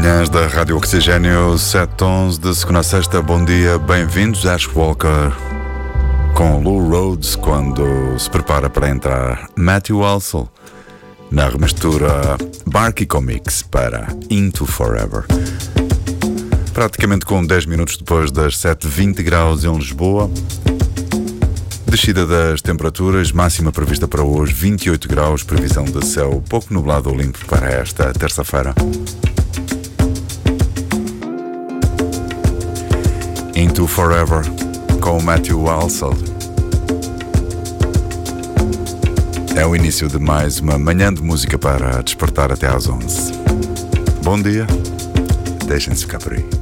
Manhãs da Rádio Oxigênio, 7h11 de segunda a sexta. Bom dia, bem-vindos. Ash Walker com Lou Rhodes quando se prepara para entrar Matthew Walsall na remistura Barky Comics para Into Forever. Praticamente com 10 minutos depois das 7, 20 graus em Lisboa. Descida das temperaturas, máxima prevista para hoje 28 graus, previsão de céu pouco nublado ou limpo para esta terça-feira. Into Forever com Matthew Walsall. É o início de mais uma manhã de música para despertar até às 11. Bom dia, deixem-se ficar por aí.